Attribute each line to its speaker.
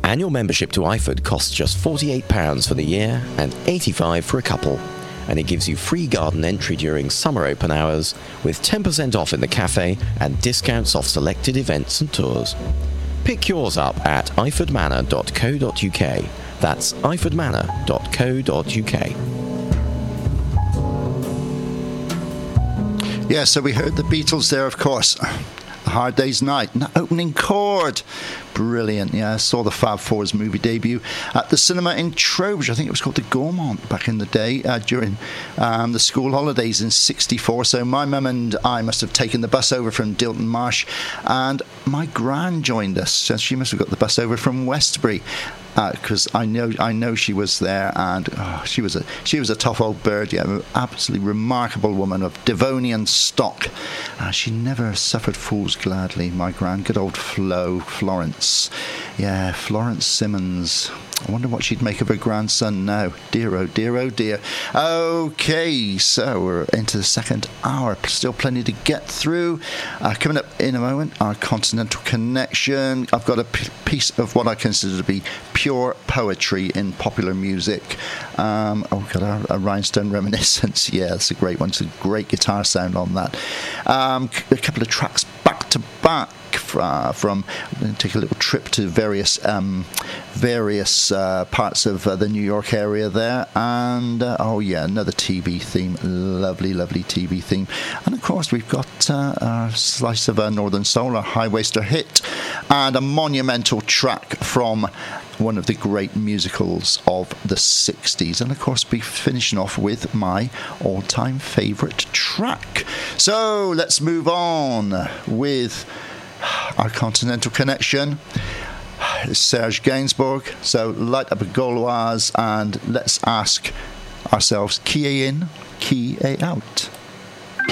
Speaker 1: Annual membership to IFOD costs just £48 for the year and £85 for a couple. And it gives you free garden entry during summer open hours with 10% off in the cafe and discounts off selected events and tours. Pick yours up at ifordmanor.co.uk. That's ifordmanor.co.uk.
Speaker 2: Yeah, so we heard the Beatles there, of course. A Hard Day's Night, an opening chord. Brilliant. Yeah, I saw the Fab Four's movie debut at the cinema in Trowbridge. I think it was called the Gaumont back in the day, during the school holidays in '64. So my mum and I must have taken the bus over from Dilton Marsh, and my gran joined us. So she must have got the bus over from Westbury, because I know she was there, and she was a tough old bird. Yeah, an absolutely remarkable woman of Devonian stock. She never suffered fools gladly. My gran, good old Florence. Yeah, Florence Simmons. I wonder what she'd make of her grandson now. Dear, oh dear, oh dear. Okay, so we're into the second hour. Still plenty to get through. Coming up in a moment, our Continental Connection. I've got a piece of what I consider to be pure poetry in popular music. Got a Rhinestone Reminiscence. Yeah, that's a great one. It's a great guitar sound on that. A couple of tracks back to back. From take a little trip to various parts of the New York area there, and another TV theme, lovely TV theme, and of course we've got our slice of Northern Soul, our High Waster hit, and a monumental track from one of the great musicals of the 60s, and of course be finishing off with my all-time favourite track. So let's move on with our Continental Connection. It's Serge Gainsbourg. So light up a Gauloise and let's ask ourselves, qui est in, qui est out?